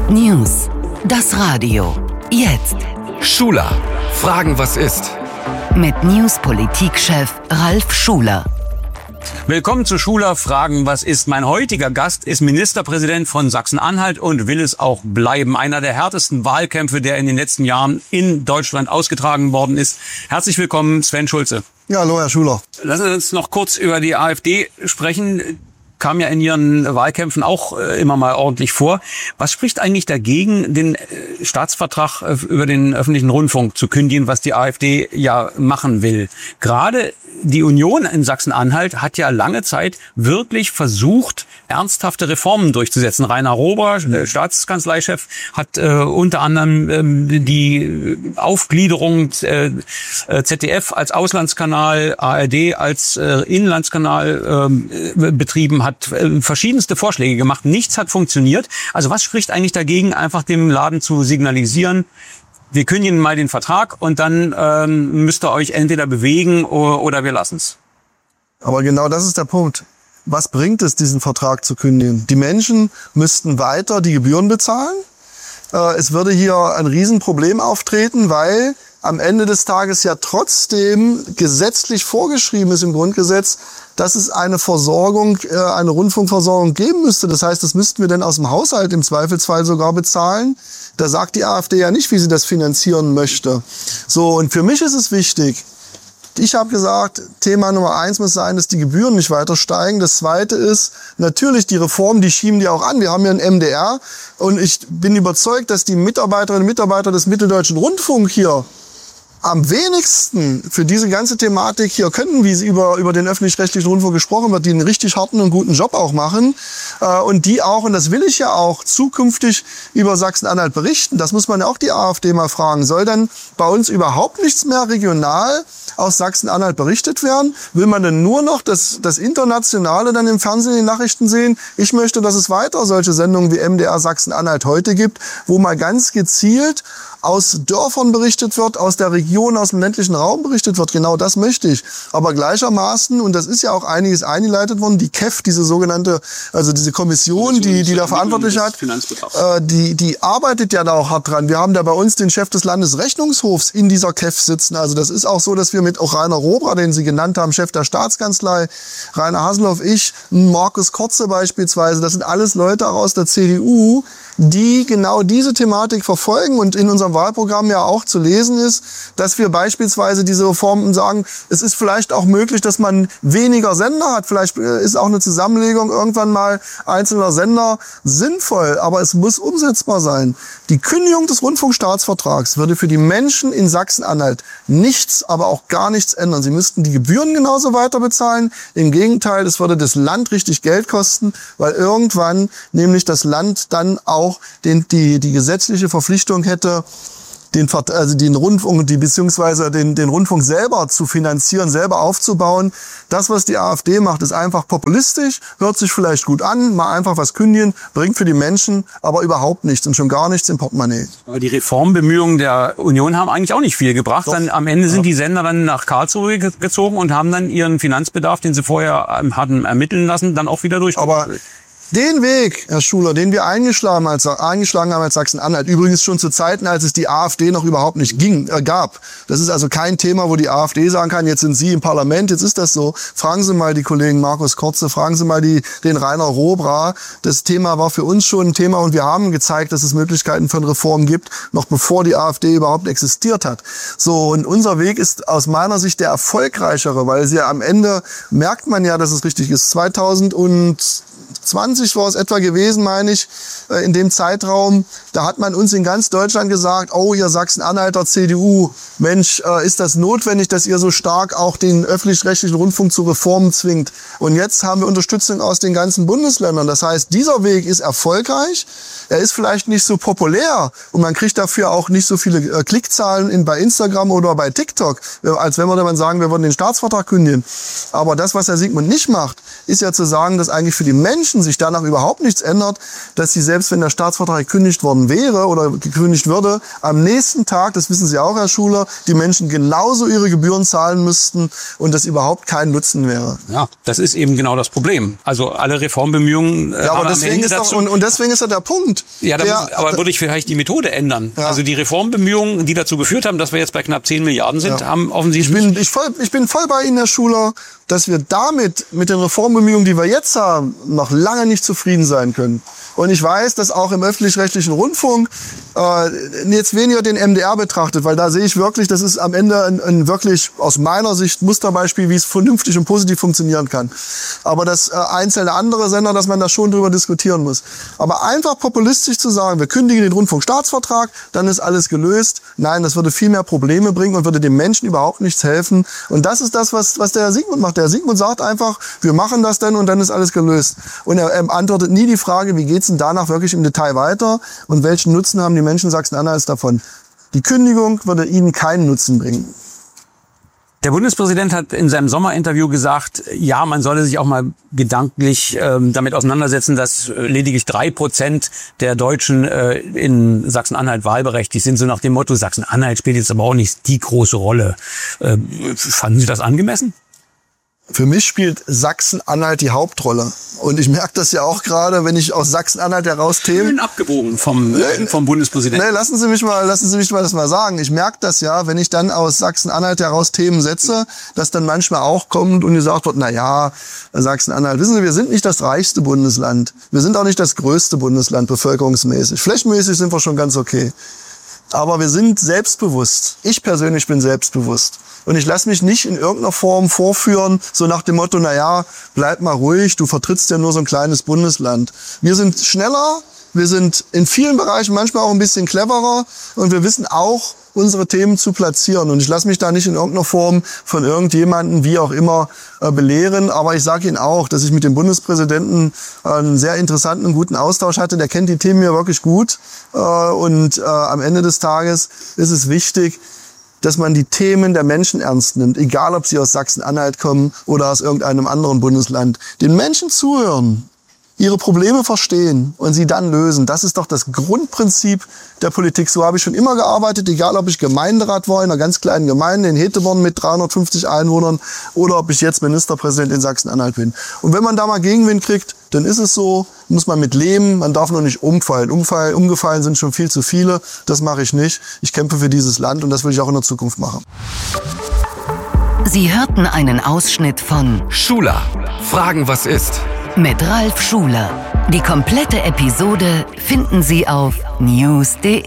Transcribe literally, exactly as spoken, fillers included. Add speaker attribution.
Speaker 1: News. Das Radio. Jetzt.
Speaker 2: Schuler. Fragen, was ist?
Speaker 1: Mit News-Politik-Chef Ralf Schuler.
Speaker 3: Willkommen zu Schuler Fragen, was ist? Mein heutiger Gast ist Ministerpräsident von Sachsen-Anhalt und will es auch bleiben. Einer der härtesten Wahlkämpfe, der in den letzten Jahren in Deutschland ausgetragen worden ist. Herzlich willkommen, Sven Schulze.
Speaker 4: Ja, hallo, Herr Schuler.
Speaker 3: Lassen Sie uns noch kurz über die AfD sprechen. Kam ja in Ihren Wahlkämpfen auch äh, immer mal ordentlich vor. Was spricht eigentlich dagegen, den äh, Staatsvertrag äh, über den öffentlichen Rundfunk zu kündigen, was die AfD ja machen will? Gerade die Union in Sachsen-Anhalt hat ja lange Zeit wirklich versucht, ernsthafte Reformen durchzusetzen. Rainer Rohrer, äh, Staatskanzleichef, hat äh, unter anderem ähm, die Aufgliederung äh, Z D F als Auslandskanal, A R D als äh, Inlandskanal äh, betrieben, hat äh, verschiedenste Vorschläge gemacht. Nichts hat funktioniert. Also was spricht eigentlich dagegen, einfach dem Laden zu signalisieren, wir kündigen mal den Vertrag und dann ähm, müsst ihr euch entweder bewegen oder, oder wir lassen's.
Speaker 4: Aber genau das ist der Punkt. Was bringt es, diesen Vertrag zu kündigen? Die Menschen müssten weiter die Gebühren bezahlen. Äh, es würde hier ein Riesenproblem auftreten, weil am Ende des Tages ja trotzdem gesetzlich vorgeschrieben ist im Grundgesetz, dass es eine Versorgung, äh, eine Rundfunkversorgung geben müsste. Das heißt, das müssten wir dann aus dem Haushalt im Zweifelsfall sogar bezahlen. Da sagt die AfD ja nicht, wie sie das finanzieren möchte. So, und für mich ist es wichtig. Ich habe gesagt, Thema Nummer eins muss sein, dass die Gebühren nicht weiter steigen. Das zweite ist natürlich die Reform, die schieben die auch an. Wir haben ja ein M D R und ich bin überzeugt, dass die Mitarbeiterinnen und Mitarbeiter des Mitteldeutschen Rundfunk hier am wenigsten für diese ganze Thematik hier können, wie sie über, über den öffentlich-rechtlichen Rundfunk gesprochen wird, die einen richtig harten und guten Job auch machen äh, und die auch, und das will ich ja auch, zukünftig über Sachsen-Anhalt berichten. Das muss man ja auch die AfD mal fragen. Soll dann bei uns überhaupt nichts mehr regional aus Sachsen-Anhalt berichtet werden? Will man denn nur noch das, das Internationale dann im Fernsehen in den Nachrichten sehen? Ich möchte, dass es weiter solche Sendungen wie M D R Sachsen-Anhalt heute gibt, wo mal ganz gezielt aus Dörfern berichtet wird, aus der Region, aus dem ländlichen Raum berichtet wird. Genau das möchte ich. Aber gleichermaßen, und das ist ja auch einiges eingeleitet worden, die K E F, diese sogenannte, also diese Kommission, die, die da verantwortlich hat, äh, die, die arbeitet ja da auch hart dran. Wir haben da bei uns den Chef des Landesrechnungshofs in dieser K E F sitzen. Also das ist auch so, dass wir mit auch Rainer Rohrer, den Sie genannt haben, Chef der Staatskanzlei, Rainer Haseloff, ich, Markus Korze beispielsweise, das sind alles Leute auch aus der C D U, die genau diese Thematik verfolgen und in unserem Wahlprogramm ja auch zu lesen ist, dass wir beispielsweise diese Reformen sagen, es ist vielleicht auch möglich, dass man weniger Sender hat. Vielleicht ist auch eine Zusammenlegung irgendwann mal einzelner Sender sinnvoll, aber es muss umsetzbar sein. Die Kündigung des Rundfunkstaatsvertrags würde für die Menschen in Sachsen-Anhalt nichts, aber auch gar nichts ändern. Sie müssten die Gebühren genauso weiter bezahlen. Im Gegenteil, es würde das Land richtig Geld kosten, weil irgendwann nämlich das Land dann auch den, die, die gesetzliche Verpflichtung hätte, den, also den Rundfunk, die, beziehungsweise den, den Rundfunk selber zu finanzieren, selber aufzubauen. Das, was die AfD macht, ist einfach populistisch, hört sich vielleicht gut an, mal einfach was kündigen, bringt für die Menschen aber überhaupt nichts und schon gar nichts im Portemonnaie.
Speaker 3: Aber die Reformbemühungen der Union haben eigentlich auch nicht viel gebracht. Dann am Ende sind die Sender dann nach Karlsruhe gezogen und haben dann ihren Finanzbedarf, den sie vorher hatten ermitteln lassen, dann auch wieder durchgeführt.
Speaker 4: Aber den Weg, Herr Schuler, den wir eingeschlagen, als, eingeschlagen haben als Sachsen-Anhalt, übrigens schon zu Zeiten, als es die AfD noch überhaupt nicht ging, äh, gab. Das ist also kein Thema, wo die AfD sagen kann, jetzt sind Sie im Parlament, jetzt ist das so. Fragen Sie mal die Kollegen Markus Korze, fragen Sie mal die, den Rainer Rohrer. Das Thema war für uns schon ein Thema und wir haben gezeigt, dass es Möglichkeiten von Reformen gibt, noch bevor die AfD überhaupt existiert hat. So, und unser Weg ist aus meiner Sicht der erfolgreichere, weil sie am Ende merkt man ja, dass es richtig ist. zweitausendzwanzig war es etwa gewesen, meine ich, in dem Zeitraum. Da hat man uns in ganz Deutschland gesagt, oh, ihr Sachsen-Anhalter C D U, Mensch, ist das notwendig, dass ihr so stark auch den öffentlich-rechtlichen Rundfunk zu Reformen zwingt? Und jetzt haben wir Unterstützung aus den ganzen Bundesländern. Das heißt, dieser Weg ist erfolgreich. Er ist vielleicht nicht so populär und man kriegt dafür auch nicht so viele Klickzahlen in, bei Instagram oder bei TikTok, als wenn wir dann sagen, wir wollen den Staatsvertrag kündigen. Aber das, was Herr Sigmund nicht macht, ist ja zu sagen, dass eigentlich für die Menschen sich da danach überhaupt nichts ändert, dass sie, selbst wenn der Staatsvertrag gekündigt worden wäre oder gekündigt würde, am nächsten Tag, das wissen Sie auch, Herr Schuler, die Menschen genauso ihre Gebühren zahlen müssten und das überhaupt kein Nutzen wäre.
Speaker 3: Ja, das ist eben genau das Problem. Also alle Reformbemühungen äh,
Speaker 4: ja, aber
Speaker 3: haben
Speaker 4: deswegen
Speaker 3: am Ende
Speaker 4: ist doch,
Speaker 3: dazu...
Speaker 4: und, und deswegen ist ja der Punkt.
Speaker 3: Ja, da
Speaker 4: der,
Speaker 3: muss, aber würde ich vielleicht die Methode ändern.
Speaker 4: Ja.
Speaker 3: Also die Reformbemühungen, die dazu geführt haben, dass wir jetzt bei knapp zehn Milliarden sind,
Speaker 4: Ja.
Speaker 3: haben offensichtlich...
Speaker 4: Ich bin, ich, voll, ich bin voll bei Ihnen, Herr Schuler, dass wir damit, mit den Reformbemühungen, die wir jetzt haben, noch lange nicht zufrieden sein können. Und ich weiß, dass auch im öffentlich-rechtlichen Rundfunk äh, jetzt weniger den M D R betrachtet, weil da sehe ich wirklich, das ist am Ende ein, ein wirklich aus meiner Sicht Musterbeispiel, wie es vernünftig und positiv funktionieren kann. Aber das äh, einzelne andere Sender, dass man da schon drüber diskutieren muss. Aber einfach populistisch zu sagen, wir kündigen den Rundfunkstaatsvertrag, dann ist alles gelöst. Nein, das würde viel mehr Probleme bringen und würde dem Menschen überhaupt nichts helfen. Und das ist das, was, was der Herr Siegmund macht. Der Herr Siegmund sagt einfach, wir machen das dann und dann ist alles gelöst. Und er, er antwortet nie die Frage, wie geht's denn danach wirklich im Detail weiter und welchen Nutzen haben die Menschen Sachsen-Anhalts davon. Die Kündigung würde ihnen keinen Nutzen bringen.
Speaker 3: Der Bundespräsident hat in seinem Sommerinterview gesagt, ja, man solle sich auch mal gedanklich ähm, damit auseinandersetzen, dass äh, lediglich drei Prozent der Deutschen äh, in Sachsen-Anhalt wahlberechtigt sind. So nach dem Motto, Sachsen-Anhalt spielt jetzt aber auch nicht die große Rolle. Äh, fanden Sie das angemessen?
Speaker 4: Für mich spielt Sachsen-Anhalt die Hauptrolle. Und ich merke das ja auch gerade, wenn ich aus Sachsen-Anhalt heraus Themen...
Speaker 3: Schön abgebogen vom, äh, vom Bundespräsidenten.
Speaker 4: Nee, lassen Sie mich mal, lassen Sie mich mal das mal sagen. Ich merke das ja, wenn ich dann aus Sachsen-Anhalt heraus Themen setze, dass dann manchmal auch kommt und gesagt wird, na ja, Sachsen-Anhalt, wissen Sie, wir sind nicht das reichste Bundesland. Wir sind auch nicht das größte Bundesland bevölkerungsmäßig. Flächenmäßig sind wir schon ganz okay. Aber wir sind selbstbewusst. Ich persönlich bin selbstbewusst. Und ich lasse mich nicht in irgendeiner Form vorführen, so nach dem Motto, na ja, bleib mal ruhig, du vertrittst ja nur so ein kleines Bundesland. Wir sind schneller, wir sind in vielen Bereichen manchmal auch ein bisschen cleverer und wir wissen auch, unsere Themen zu platzieren. Und ich lasse mich da nicht in irgendeiner Form von irgendjemandem, wie auch immer, äh, belehren. Aber ich sage Ihnen auch, dass ich mit dem Bundespräsidenten äh, einen sehr interessanten und guten Austausch hatte. Der kennt die Themen ja wirklich gut. Äh, und äh, am Ende des Tages ist es wichtig, dass man die Themen der Menschen ernst nimmt. Egal, ob sie aus Sachsen-Anhalt kommen oder aus irgendeinem anderen Bundesland. Den Menschen zuhören, ihre Probleme verstehen und sie dann lösen. Das ist doch das Grundprinzip der Politik. So habe ich schon immer gearbeitet, egal ob ich Gemeinderat war in einer ganz kleinen Gemeinde in Heteborn mit dreihundertfünfzig Einwohnern oder ob ich jetzt Ministerpräsident in Sachsen-Anhalt bin. Und wenn man da mal Gegenwind kriegt, dann ist es so, muss man mit leben, man darf nur nicht umfallen. Umfallen, umgefallen sind schon viel zu viele, das mache ich nicht. Ich kämpfe für dieses Land und das will ich auch in der Zukunft machen.
Speaker 1: Sie hörten einen Ausschnitt von
Speaker 2: Schuler, Fragen, was ist?
Speaker 1: mit Ralf Schuler. Die komplette Episode finden Sie auf news punkt de.